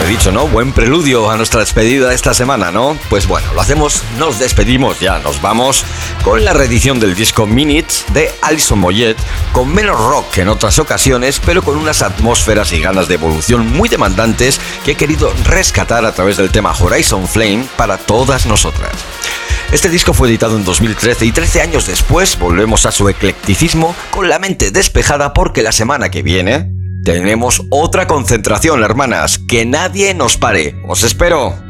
dicho, ¿no? Buen preludio a nuestra despedida de esta semana, ¿no? Pues bueno, lo hacemos, nos despedimos ya, nos vamos con la reedición del disco Minutes de Alison Moyet, con menos rock que en otras ocasiones, pero con unas atmósferas y ganas de evolución muy demandantes que he querido rescatar a través del tema Horizon Flame para todas nosotras. Este disco fue editado en 2013 y 13 años después volvemos a su eclecticismo con la mente despejada porque la semana que viene tenemos otra concentración, hermanas. Que nadie nos pare. ¡Os espero!